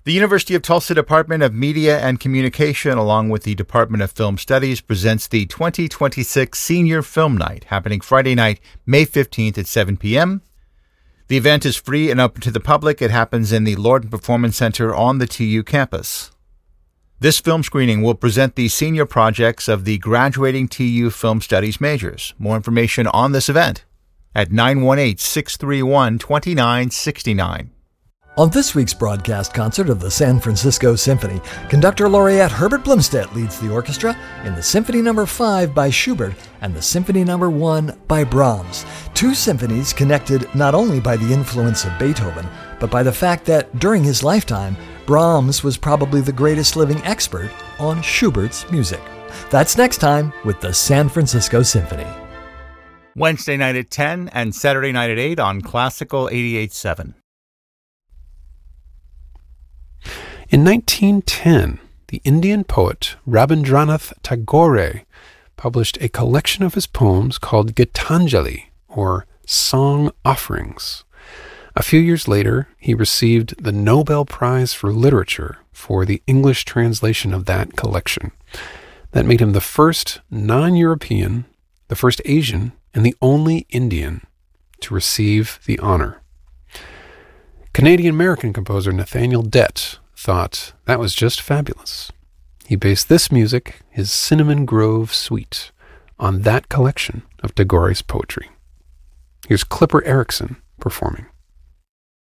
The University of Tulsa Department of Media and Communication, along with the Department of Film Studies, presents the 2026 Senior Film Night, happening Friday night, May 15th at 7 p.m. The event is free and open to the public. It happens in the Lorton Performance Center on the TU campus. This film screening will present the senior projects of the graduating TU Film Studies majors. More information on this event at 918-631-2969. On this week's broadcast concert of the San Francisco Symphony, conductor laureate Herbert Blomstedt leads the orchestra in the Symphony No. 5 by Schubert and the Symphony No. 1 by Brahms. Two symphonies connected not only by the influence of Beethoven, but by the fact that during his lifetime, Brahms was probably the greatest living expert on Schubert's music. That's next time with the San Francisco Symphony. Wednesday night at 10 and Saturday night at 8 on Classical 88.7. In 1910, the Indian poet Rabindranath Tagore published a collection of his poems called Gitanjali, or Song Offerings. A few years later, he received the Nobel Prize for Literature for the English translation of that collection. That made him the first non-European, the first Asian, and the only Indian to receive the honor. Canadian-American composer Nathaniel Dett thought that was just fabulous. He based this music, his Cinnamon Grove Suite, on that collection of Tagore's poetry. Here's Clipper Erickson performing.